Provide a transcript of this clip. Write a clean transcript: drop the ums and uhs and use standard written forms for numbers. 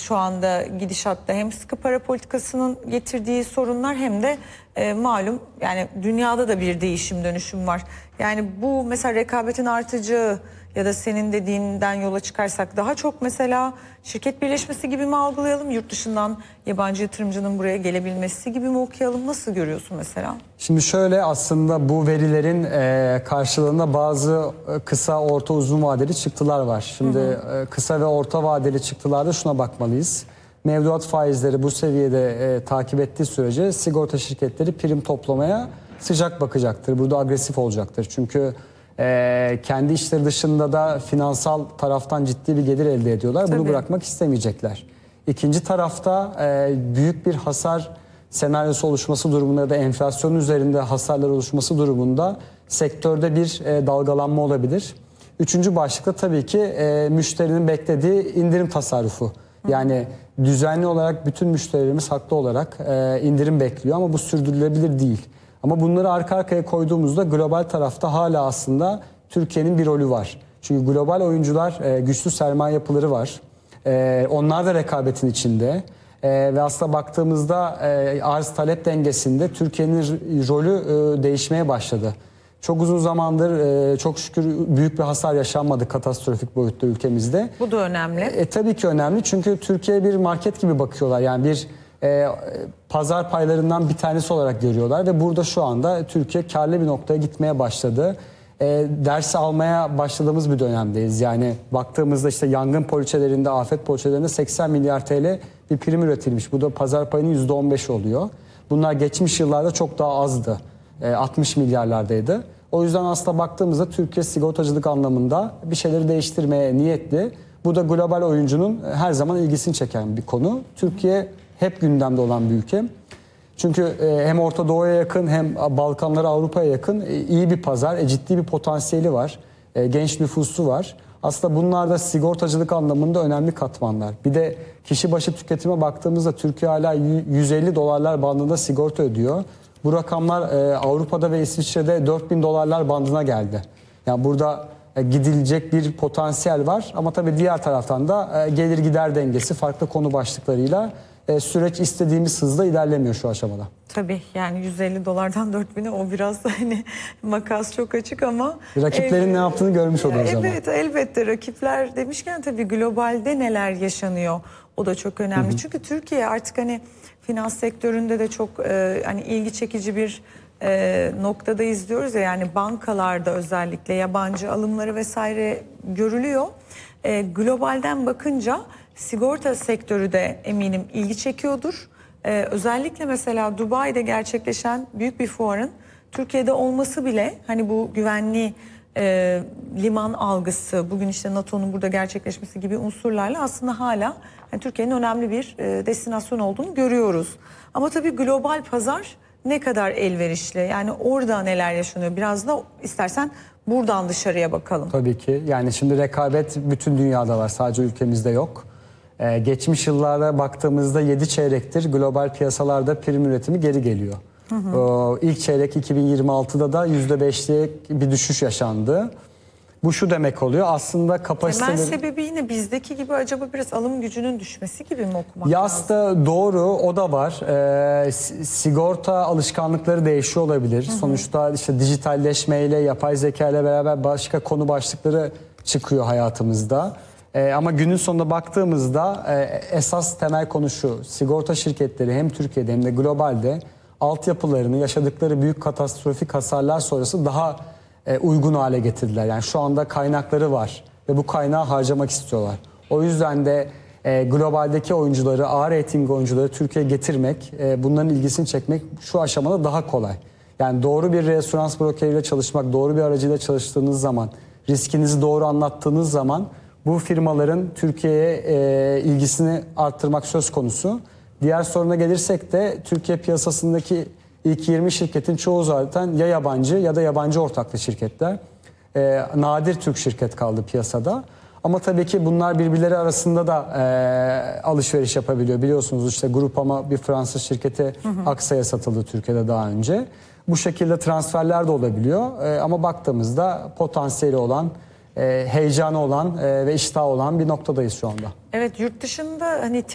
şu anda gidişatta hem sıkı para politikasının getirdiği sorunlar hem de malum yani dünyada da bir değişim dönüşüm var. Yani bu mesela rekabetin artacağı ya da senin dediğinden yola çıkarsak daha çok mesela şirket birleşmesi gibi mi algılayalım? Yurt dışından yabancı yatırımcının buraya gelebilmesi gibi mi okuyalım? Nasıl görüyorsun mesela? Şimdi şöyle, aslında bu verilerin karşılığında bazı kısa, orta, uzun vadeli çıktılar var. Şimdi kısa ve orta vadeli çıktılarda şuna bakmalıyız. Mevduat faizleri bu seviyede takip ettiği sürece sigorta şirketleri prim toplamaya sıcak bakacaktır. Burada agresif olacaktır. Çünkü kendi işleri dışında da finansal taraftan ciddi bir gelir elde ediyorlar. Bunu bırakmak istemeyecekler. İkinci tarafta büyük bir hasar senaryosu oluşması durumunda ya da enflasyonun üzerinde hasarlar oluşması durumunda sektörde bir dalgalanma olabilir. Üçüncü başlıkta tabii ki müşterinin beklediği indirim tasarrufu. Yani düzenli olarak bütün müşterilerimiz haklı olarak indirim bekliyor ama bu sürdürülebilir değil. Ama bunları arka arkaya koyduğumuzda global tarafta hala aslında Türkiye'nin bir rolü var. Çünkü global oyuncular, güçlü sermaye yapıları var. Onlar da rekabetin içinde. Ve aslında baktığımızda arz talep dengesinde Türkiye'nin rolü değişmeye başladı. Çok uzun zamandır çok şükür büyük bir hasar yaşanmadı katastrofik boyutta ülkemizde. Bu da önemli. Tabii ki önemli, çünkü Türkiye bir market gibi bakıyorlar. Yani bir pazar paylarından bir tanesi olarak görüyorlar ve burada şu anda Türkiye karlı bir noktaya gitmeye başladı. Ders almaya başladığımız bir dönemdeyiz. Yani baktığımızda işte yangın poliçelerinde, afet poliçelerinde 80 milyar TL bir prim üretilmiş. Bu da pazar payının %15 oluyor. Bunlar geçmiş yıllarda çok daha azdı. 60 milyarlardaydı. O yüzden aslında baktığımızda Türkiye sigortacılık anlamında bir şeyleri değiştirmeye niyetli. Bu da global oyuncunun her zaman ilgisini çeken bir konu. Türkiye hep gündemde olan bir ülke. Çünkü hem Orta Doğu'ya yakın hem Balkanlara, Avrupa'ya yakın iyi bir pazar, ciddi bir potansiyeli var. Genç nüfusu var. Aslında bunlar da sigortacılık anlamında önemli katmanlar. Bir de kişi başı tüketime baktığımızda Türkiye hala 150 dolarlar bandında sigorta ödüyor. Bu rakamlar Avrupa'da ve İsviçre'de 4000 dolarlar bandına geldi. Yani burada gidilecek bir potansiyel var ama tabii diğer taraftan da gelir gider dengesi farklı konu başlıklarıyla süreç istediğimiz hızla ilerlemiyor şu aşamada. Tabii yani 150 dolardan 4000'e o biraz hani makas çok açık ama rakiplerin ne yaptığını görmüş oluruz ama. Evet, elbette rakipler demişken tabii globalde neler yaşanıyor o da çok önemli. Çünkü Türkiye artık hani finans sektöründe de çok hani ilgi çekici bir noktada izliyoruz ya, yani bankalarda özellikle yabancı alımları vesaire görülüyor. Globalden bakınca sigorta sektörü de eminim ilgi çekiyordur. Özellikle mesela Dubai'de gerçekleşen büyük bir fuarın Türkiye'de olması bile hani bu güvenli liman algısı, bugün işte NATO'nun burada gerçekleşmesi gibi unsurlarla aslında hala yani Türkiye'nin önemli bir destinasyon olduğunu görüyoruz. Ama tabii global pazar ne kadar elverişli, yani orada neler yaşanıyor, biraz da istersen buradan dışarıya bakalım. Tabii ki, yani şimdi rekabet bütün dünyada var, sadece ülkemizde yok. Geçmiş yıllara baktığımızda 7 çeyrektir global piyasalarda prim üretimi geri geliyor. İlk çeyrek 2026'da da %5'lik bir düşüş yaşandı. Bu şu demek oluyor aslında, kapasiteleri... Temel sebebi yine bizdeki gibi acaba biraz alım gücünün düşmesi gibi mi okumak lazım? Aslında doğru, o da var. Sigorta alışkanlıkları değişiyor olabilir. Sonuçta işte dijitalleşmeyle, yapay zeka ile beraber başka konu başlıkları çıkıyor hayatımızda. Ama günün sonunda baktığımızda esas temel konu şu: sigorta şirketleri hem Türkiye'de hem de globalde altyapılarını yaşadıkları büyük katastrofik hasarlar sonrası daha uygun hale getirdiler. Yani şu anda kaynakları var ve bu kaynağı harcamak istiyorlar. O yüzden de globaldeki oyuncuları, A rating oyuncuları Türkiye'ye getirmek, bunların ilgisini çekmek şu aşamada daha kolay. Yani doğru bir reasürans brokeriyle çalışmak, doğru bir aracıyla çalıştığınız zaman, riskinizi doğru anlattığınız zaman bu firmaların Türkiye'ye ilgisini arttırmak söz konusu. Diğer soruna gelirsek de Türkiye piyasasındaki ilk 20 şirketin çoğu zaten ya yabancı ya da yabancı ortaklı şirketler. Nadir Türk şirket kaldı piyasada. Ama tabii ki bunlar birbirleri arasında da alışveriş yapabiliyor. Biliyorsunuz işte Groupama bir Fransız şirketi Aksa'ya satıldı Türkiye'de daha önce. Bu şekilde transferler de olabiliyor. Ama baktığımızda potansiyeli olan, heyecanı olan ve iştahı olan bir noktadayız şu anda. Evet, yurt dışında hani